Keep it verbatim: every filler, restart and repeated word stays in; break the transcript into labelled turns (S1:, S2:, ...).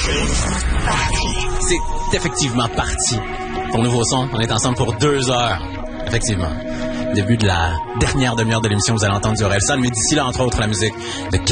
S1: C'est effectivement parti. Pour Nouveau Son, on est ensemble pour deux heures. Effectivement. Début de la dernière demi-heure de l'émission, vous allez entendre du Orelsan, mais d'ici là, entre autres, la musique de